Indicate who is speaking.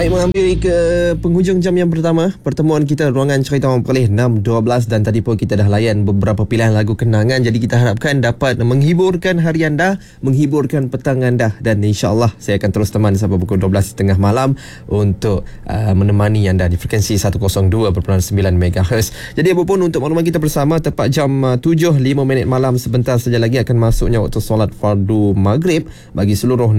Speaker 1: Baik, mengambil ke penghujung jam yang pertama pertemuan kita ruangan cerita orang pelih 6.12 dan tadi pun kita dah layan beberapa pilihan lagu kenangan. Jadi kita harapkan dapat menghiburkan hari anda, menghiburkan petang anda, dan insya-Allah saya akan terus teman sampai pukul 12.30 malam untuk menemani anda di frekuensi 102.9 MHz. Jadi apapun untuk makluman kita bersama, tepat jam 7.05 malam sebentar saja lagi akan masuknya waktu solat fardu maghrib bagi seluruh